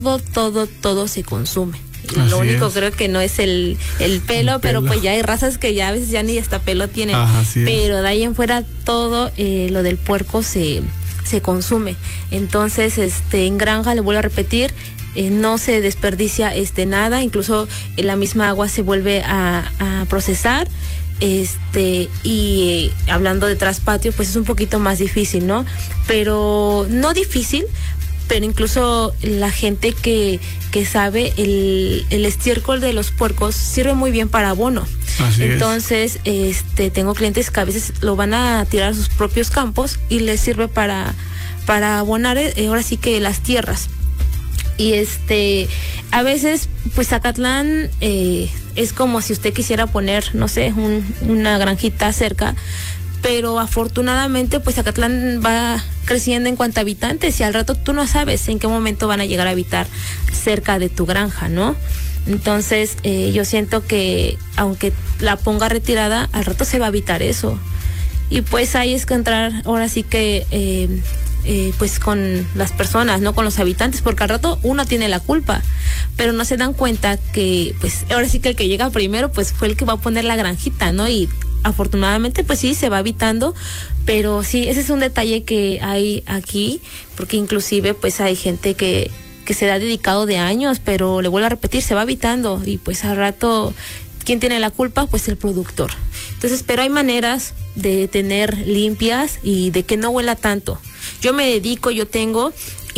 todo se consume. Así lo único es. Creo que no es el pelo, pero pues ya hay razas que ya a veces ya ni hasta pelo tienen. Pero de ahí en fuera todo lo del puerco se consume. Entonces, en granja, le vuelvo a repetir, no se desperdicia nada, incluso la misma agua se vuelve a procesar. Y hablando de traspatio, pues es un poquito más difícil, ¿no? Pero no difícil, pero incluso la gente que sabe, el estiércol de los puercos sirve muy bien para abono. Entonces, tengo clientes que a veces lo van a tirar a sus propios campos y les sirve para abonar, ahora sí que las tierras. Y a veces, pues Zacatlán es como si usted quisiera poner, no sé, una granjita cerca, pero afortunadamente pues Zacatlán va creciendo en cuanto a habitantes y al rato tú no sabes en qué momento van a llegar a habitar cerca de tu granja, ¿no? Entonces yo siento que aunque la ponga retirada, al rato se va a habitar eso. Y pues ahí es que entrar ahora sí que pues con las personas, no con los habitantes, porque al rato uno tiene la culpa, pero no se dan cuenta que pues ahora sí que el que llega primero pues fue el que va a poner la granjita, ¿no? Y afortunadamente pues sí se va habitando, pero sí, ese es un detalle que hay aquí, porque inclusive pues hay gente que se ha dedicado de años, pero le vuelvo a repetir, se va habitando y pues al rato ¿quién tiene la culpa? Pues el productor. Entonces, pero hay maneras de tener limpias y de que no huela tanto. Yo me dedico, yo tengo,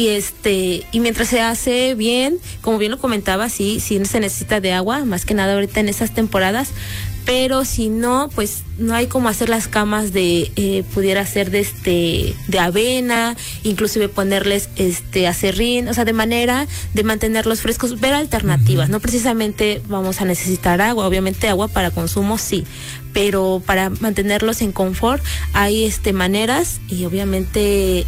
y mientras se hace bien, como bien lo comentaba, sí se necesita de agua, más que nada ahorita en esas temporadas, pero si no, pues no hay como hacer las camas pudiera ser de avena, inclusive ponerles acerrín, o sea, de manera de mantenerlos frescos, ver alternativas. No precisamente vamos a necesitar agua, obviamente agua para consumo sí, pero para mantenerlos en confort hay maneras, y obviamente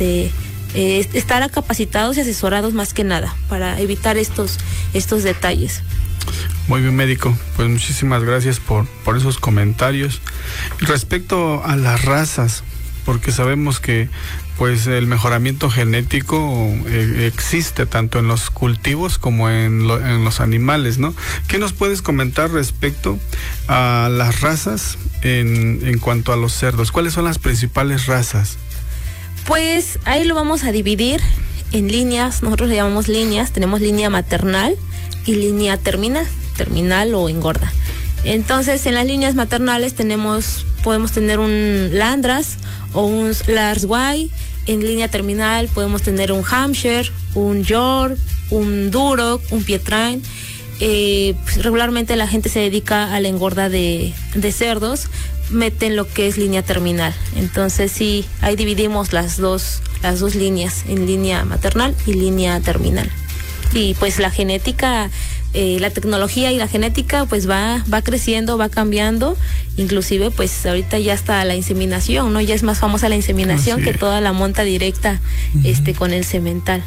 estar capacitados y asesorados más que nada para evitar estos detalles. Muy bien, médico, pues muchísimas gracias por esos comentarios. Respecto a las razas, porque sabemos que pues el mejoramiento genético existe tanto en los cultivos como en los animales, ¿no? ¿Qué nos puedes comentar respecto a las razas en cuanto a los cerdos? ¿Cuáles son las principales razas? Pues ahí lo vamos a dividir en líneas, nosotros le llamamos líneas, tenemos línea maternal y línea terminal o engorda. Entonces, en las líneas maternales podemos tener un Landras o un Lars Way. En línea terminal podemos tener un Hampshire, un York, un Duroc, un Pietrain. Pues, regularmente la gente se dedica a la engorda de cerdos, meten lo que es línea terminal. Entonces sí, ahí dividimos las dos líneas, en línea maternal y línea terminal. Y pues la genética, la tecnología y la genética pues va creciendo, va cambiando, inclusive pues ahorita ya está la inseminación, ¿no? Ya es más famosa la inseminación que toda la monta directa con el semental.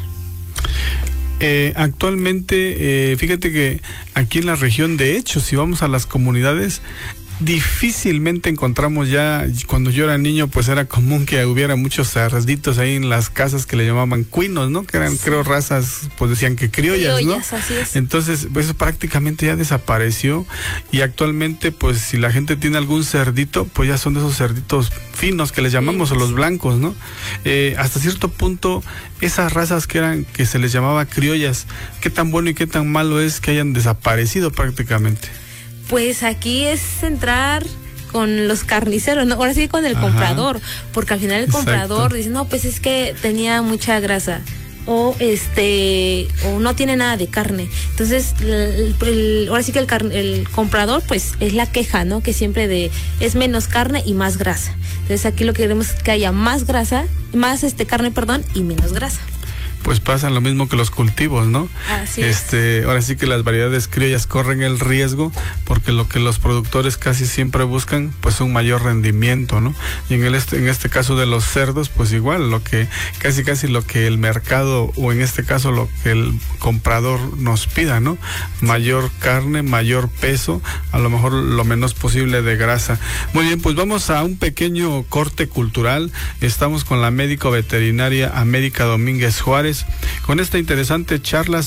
Actualmente, fíjate que aquí en la región, de hecho, si vamos a las comunidades, difícilmente encontramos ya, cuando yo era niño, pues era común que hubiera muchos cerditos ahí en las casas que le llamaban cuinos, ¿no? Que eran, creo, razas, pues decían que criollas, ¿no? Así es. Entonces, pues eso prácticamente ya desapareció, y actualmente, pues si la gente tiene algún cerdito, pues ya son de esos cerditos finos que les llamamos, o los blancos, ¿no? Hasta cierto punto, esas razas que se les llamaba criollas, ¿qué tan bueno y qué tan malo es que hayan desaparecido prácticamente? Pues aquí es entrar con los carniceros, ¿no? Ahora sí con el comprador, porque al final el comprador dice, no, pues es que tenía mucha grasa, o no tiene nada de carne. Entonces, ahora sí que el comprador, pues es la queja, ¿no? Que siempre es menos carne y más grasa. Entonces aquí lo que queremos es que haya más grasa, más carne, y menos grasa. Pues pasa lo mismo que los cultivos, ¿no? Así es. Ahora sí que las variedades criollas corren el riesgo, porque lo que los productores casi siempre buscan, pues un mayor rendimiento, ¿no? Y en este caso de los cerdos, pues igual, casi lo que el mercado, o en este caso lo que el comprador nos pida, ¿no? Mayor carne, mayor peso, a lo mejor lo menos posible de grasa. Muy bien, pues vamos a un pequeño corte cultural. Estamos con la médico veterinaria América Domínguez Juárez, con esta interesante charla